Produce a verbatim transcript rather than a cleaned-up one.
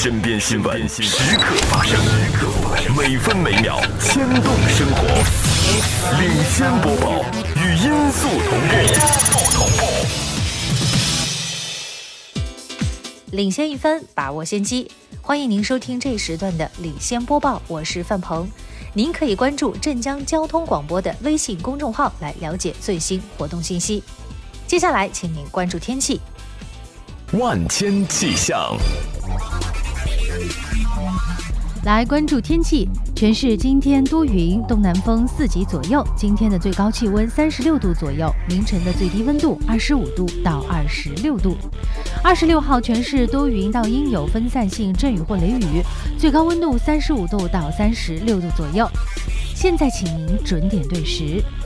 身边新闻时刻发生，每分每秒牵动生活。领先播报，语音速同步。 领先一分，把握先机。欢迎您收听这一时段的领先播报，我是范鹏。您可以关注镇江交通广播的微信公众号来了解最新活动信息。接下来，请您关注天气。 万千气象， 来关注天气。全市今天多云，东南风四级左右。今天的最高气温三十六度左右，凌晨的最低温度二十五度到二十六度。二十六号全市多云到阴有分散性阵雨或雷雨，最高温度三十五度到三十六度左右。现在请您准点对时。